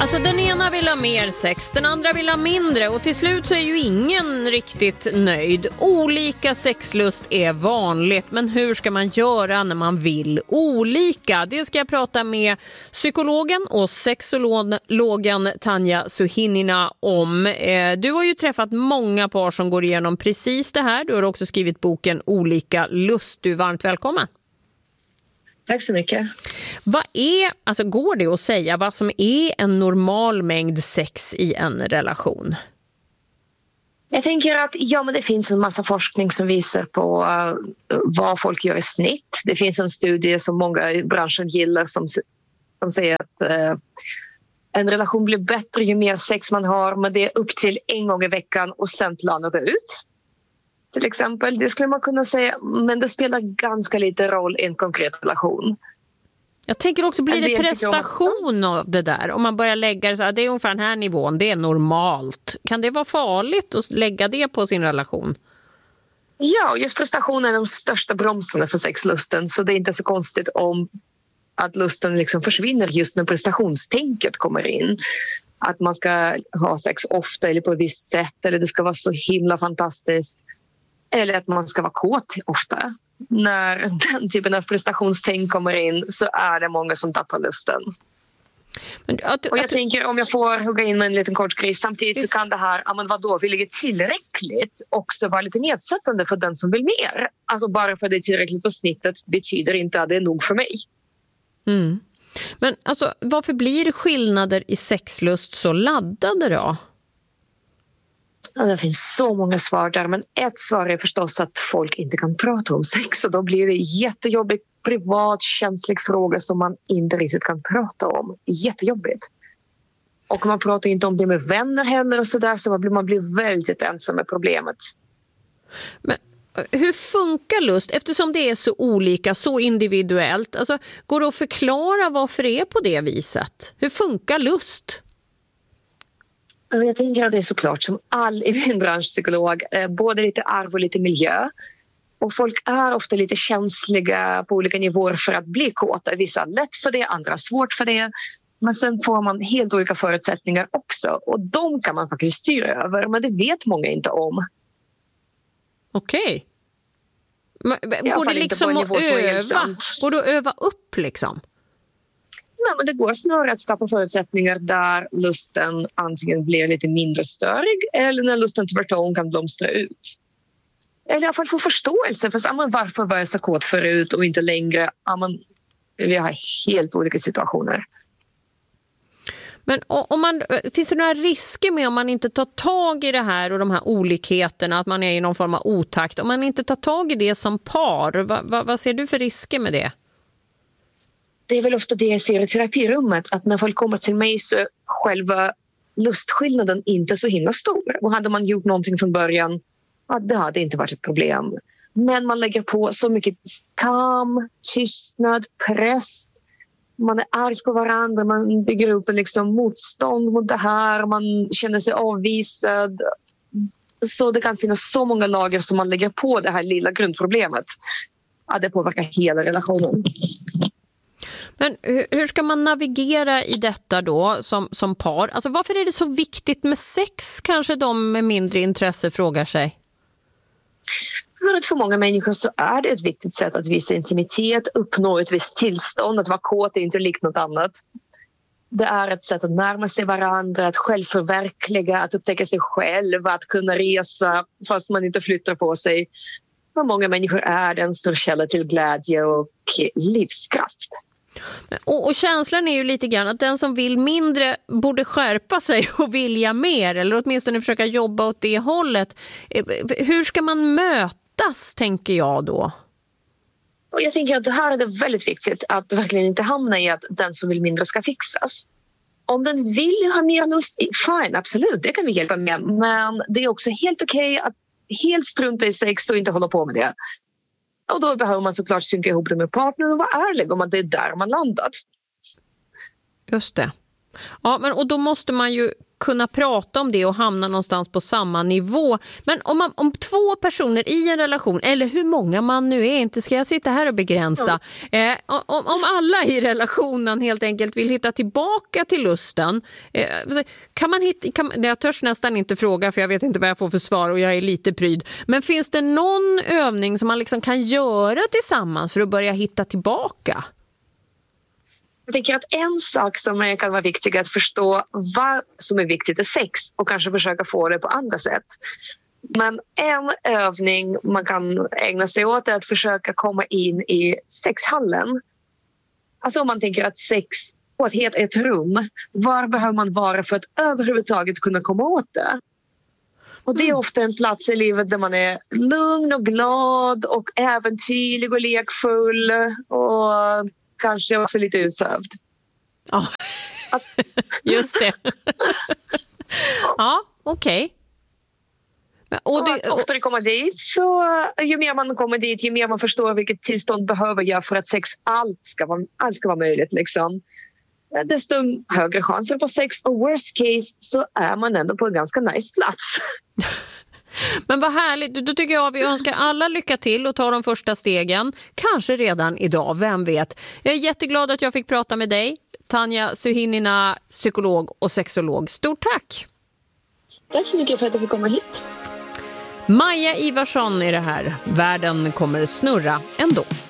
Alltså den ena vill ha mer sex, den andra vill ha mindre och till slut så är ju ingen riktigt nöjd. Olika sexlust är vanligt, men hur ska man göra när man vill olika? Det ska jag prata med psykologen och sexologen Tanja Suhinina om. Du har ju träffat många par som går igenom precis det här. Du har också skrivit boken Olika lust. Du är varmt välkommen. Tack så mycket. Går det att säga vad som är en normal mängd sex i en relation? Jag tänker att men det finns en massa forskning som visar på vad folk gör i snitt. Det finns en studie som många i branschen gillar som säger att en relation blir bättre ju mer sex man har, men det är upp till 1 gång i veckan och sen planar det ut. Till exempel, det skulle man kunna säga, men det spelar ganska lite roll i en konkret relation. Jag tänker också, blir det prestation av det där? Om man börjar lägga det så här, det är ungefär den här nivån, det är normalt. Kan det vara farligt att lägga det på sin relation? Ja, just prestation är de största bromsarna för sexlusten, så det är inte så konstigt om att lusten liksom försvinner just när prestationstänket kommer in. Att man ska ha sex ofta eller på ett visst sätt, eller det ska vara så himla fantastiskt. Eller att man ska vara kåt ofta. När den typen av prestationstänk kommer in så är det många som tappar lusten. Och jag tänker, om jag får hugga in med en liten kort grej, samtidigt så kan det här, men vadå, vill det tillräckligt också vara lite nedsättande för den som vill mer. Alltså bara för att det är tillräckligt på snittet betyder inte att det är nog för mig. Mm. Men alltså, varför blir skillnader i sexlust så laddade då? Ja, det finns så många svar där, men ett svar är förstås att folk inte kan prata om sex, och då blir det jättejobbig, privat, känslig fråga som man inte riktigt kan prata om. Jättejobbigt. Och man pratar inte om det med vänner heller och sådär, så man blir väldigt ensam med problemet. Men hur funkar lust? Eftersom det är så olika, så individuellt. Alltså, går det att förklara varför det är på det viset? Hur funkar lust? Jag tänker att det är såklart som all i min bransch psykolog, både lite arv och lite miljö. Och folk är ofta lite känsliga på olika nivåer för att bli kåta. Vissa är lätt för det, andra svårt för det. Men sen får man helt olika förutsättningar också. Och de kan man faktiskt styra över, men det vet många inte om. Okej. Går det liksom att öva? Går det att öva upp liksom? Nej, men det går snarare att skapa förutsättningar där lusten antingen blir lite mindre störig eller när lusten tvärtom kan blomstra ut. Eller i alla fall få förståelse för varför var jag så kåt förut och inte längre. Vi har helt olika situationer. Men finns det några risker med om man inte tar tag i det här och de här olikheterna, att man är i någon form av otakt? Om man inte tar tag i det som par, vad ser du för risker med det? Det är väl ofta det jag ser i terapirummet, att när folk kommer till mig så är själva lustskillnaden inte så himla stor. Och hade man gjort någonting från början, det hade inte varit ett problem. Men man lägger på så mycket skam, tystnad, press. Man är arg på varandra, man bygger upp en motstånd mot det här, man känner sig avvisad. Så det kan finnas så många lager som man lägger på det här lilla grundproblemet. Att det påverkar hela relationen. Men hur ska man navigera i detta då som par? Alltså varför är det så viktigt med sex? Kanske de med mindre intresse frågar sig. För många människor så är det ett viktigt sätt att visa intimitet, uppnå ett visst tillstånd, att vara kåt är inte likt något annat. Det är ett sätt att närma sig varandra, att självförverkliga, att upptäcka sig själv, att kunna resa fast man inte flyttar på sig. För många människor är det en stor källa till glädje och livskraft. Och känslan är ju lite grann att den som vill mindre borde skärpa sig och vilja mer, eller åtminstone försöka jobba åt det hållet. Hur ska man mötas, tänker jag då? Och jag tänker att det här är det väldigt viktigt att verkligen inte hamna i att den som vill mindre ska fixas. Om den vill ha mer lust, fine, absolut, det kan vi hjälpa med. Men det är också helt okej att helt strunta i sex och inte hålla på med det. Och då behöver man såklart synka ihop det med partnern och vara ärlig om att det är där man landat. Just det. Ja, men och då måste man ju kunna prata om det och hamna någonstans på samma nivå. Men om två personer i en relation, eller hur många man nu är, inte ska jag sitta här och begränsa. Om alla i relationen helt enkelt vill hitta tillbaka till lusten, kan man jag törs nästan inte fråga för jag vet inte vad jag får för svar och jag är lite pryd. Men finns det någon övning som man liksom kan göra tillsammans för att börja hitta tillbaka? Jag tänker att en sak som kan vara viktig är att förstå vad som är viktigt i sex och kanske försöka få det på andra sätt. Men en övning man kan ägna sig åt är att försöka komma in i sexhallen. Alltså om man tänker att sex på ett rum, var behöver man vara för att överhuvudtaget kunna komma åt det? Och det är ofta en plats i livet där man är lugn och glad och äventyrlig och lekfull och kanske också lite utsövd. Ja, just det. Ja, okej. Och oftare kommer dit, så ju mer man kommer dit, ju mer man förstår vilket tillstånd behöver jag för att allt ska vara möjligt. Liksom. Desto högre chanser på sex och worst case så är man ändå på en ganska nice plats. Men vad härligt, då tycker jag vi önskar alla lycka till och ta de första stegen. Kanske redan idag, vem vet. Jag är jätteglad att jag fick prata med dig. Tanja Suhinina, psykolog och sexolog. Stort tack! Tack så mycket för att jag fick komma hit. Maja Ivarsson är det här. Världen kommer snurra ändå.